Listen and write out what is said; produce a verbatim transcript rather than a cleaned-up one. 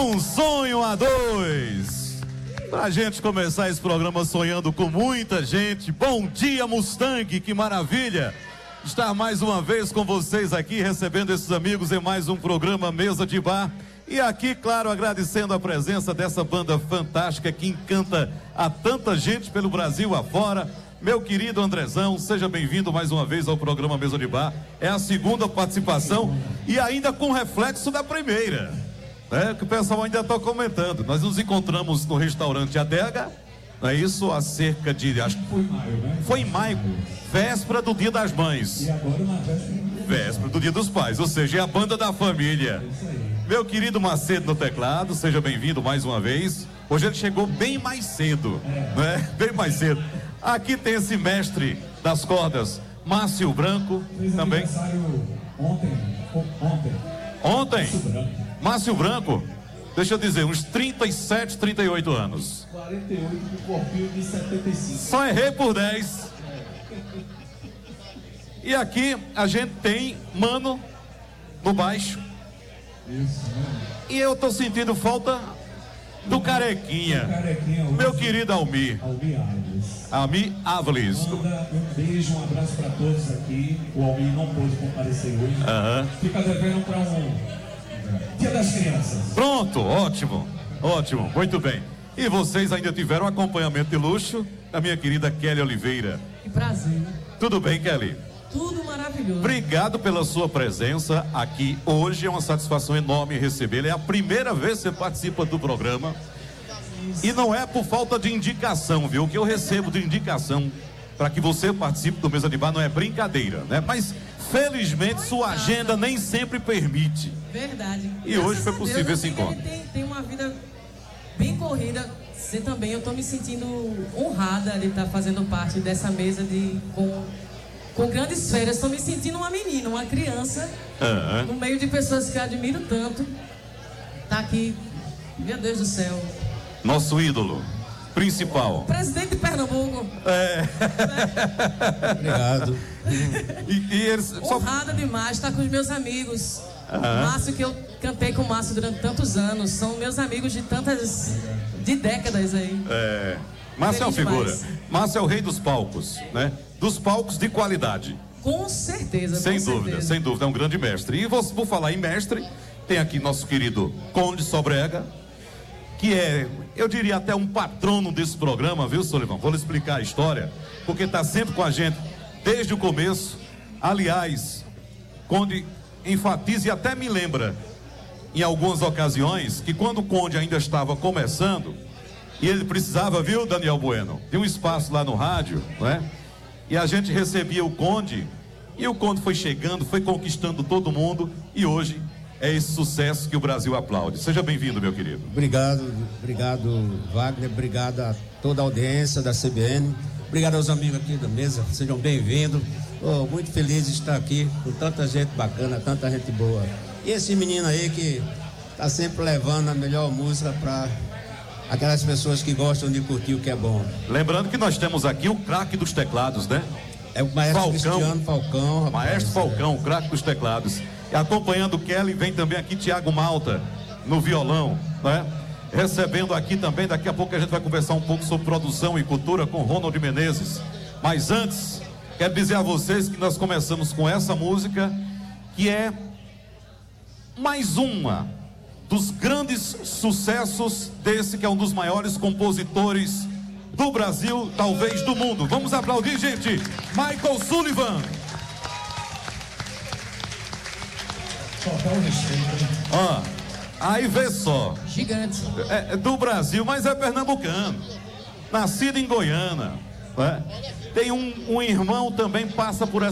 Um sonho a dois. Pra gente começar esse programa sonhando com muita gente. Bom dia, Mustang, que maravilha estar mais uma vez com vocês aqui, recebendo esses amigos em mais um programa Mesa de Bar. E aqui, claro, agradecendo a presença dessa banda fantástica que encanta a tanta gente pelo Brasil afora. Meu querido Andrezão, seja bem-vindo mais uma vez ao programa Mesa de Bar. É a segunda participação e ainda com reflexo da primeira, né? Que o pessoal ainda está comentando. Nós nos encontramos no restaurante Adega, não é isso? Há cerca de... Acho que foi em maio, né? Foi em maio, véspera do Dia das Mães. E agora na véspera... Véspera do Dia dos Pais, ou seja, é a banda da família. É isso aí. Meu querido Macedo no teclado, seja bem-vindo mais uma vez. Hoje ele chegou bem mais cedo, é. né? Bem mais cedo. Aqui tem esse mestre das cordas, Márcio Branco, Fez também. Ontem, ontem. Ontem? Márcio Branco. Márcio Branco, deixa eu dizer, uns trinta e sete, trinta e oito anos. quarenta e oito com corpinho de setenta e cinco. Só errei por dez. E aqui a gente tem Mano no baixo. Isso, mano. E eu tô sentindo falta do Carequinha. Carequinha meu querido Almir. Almir Áviles. Almir Áviles. Manda um beijo, um abraço para todos aqui. O Almir não pôde comparecer hoje. Uhum. Fica devendo para um Dia das Crianças. Pronto, ótimo, ótimo, muito bem. E vocês ainda tiveram acompanhamento de luxo da minha querida Kelly Oliveira. Que prazer. Tudo bem, Kelly? Tudo maravilhoso. Obrigado pela sua presença aqui hoje, é uma satisfação enorme recebê-la. É a primeira vez que você participa do programa. Isso. E não é por falta de indicação, viu? O que eu recebo de indicação para que você participe do Mesa de Bar não é brincadeira, né? Mas felizmente sua agenda nem sempre permite. Verdade. E hoje foi possível Deus, esse encontro. Ele tem, tem uma vida bem corrida. Você também, eu estou me sentindo honrada de estar fazendo parte dessa mesa de com Com grandes férias, estou me sentindo uma menina, uma criança, uhum. no meio de pessoas que eu admiro tanto. Tá aqui, meu Deus do céu. Nosso ídolo principal. Presidente de Pernambuco. É. Obrigado. E, e eles, honrada só... demais estar com os meus amigos. Uhum. Márcio, que eu cantei com o Márcio durante tantos anos. São meus amigos de tantas, de décadas aí. É. Márcio é uma figura. Márcio é o rei dos palcos, né? Dos palcos de qualidade. Com certeza, Sem com dúvida, certeza. sem dúvida, é um grande mestre. E você, por falar em mestre, tem aqui nosso querido Conde Sobrega, que é, eu diria até um patrono desse programa, viu, Solivan? Vou lhe explicar a história, porque está sempre com a gente desde o começo. Aliás, Conde enfatiza e até me lembra, em algumas ocasiões, que quando o Conde ainda estava começando, e ele precisava, viu, Daniel Bueno, de um espaço lá no rádio, não é? E a gente recebia o Conde, e o Conde foi chegando, foi conquistando todo mundo, e hoje é esse sucesso que o Brasil aplaude. Seja bem-vindo, meu querido. Obrigado, obrigado, Wagner, obrigado a toda a audiência da C B N, obrigado aos amigos aqui da mesa, sejam bem-vindos. Oh, muito feliz de estar aqui com tanta gente bacana, tanta gente boa. E esse menino aí que está sempre levando a melhor música para aquelas pessoas que gostam de curtir o que é bom. Lembrando que nós temos aqui o craque dos teclados, né? É o maestro Falcão, Cristiano Falcão. Rapaz, maestro Falcão, é. o craque dos teclados. E acompanhando o Kelly, vem também aqui Tiago Malta, no violão, né? Recebendo aqui também, daqui a pouco a gente vai conversar um pouco sobre produção e cultura com Ronald Menezes. Mas antes, quero dizer a vocês que nós começamos com essa música, que é mais uma dos grandes sucessos desse que é um dos maiores compositores do Brasil, talvez do mundo. Vamos aplaudir, gente. Michael Sullivan. Total respeito. Ó, aí vê só. Gigante. É, é do Brasil, mas é pernambucano. Nascido em Goiânia, né? Tem um, um irmão também passa por essa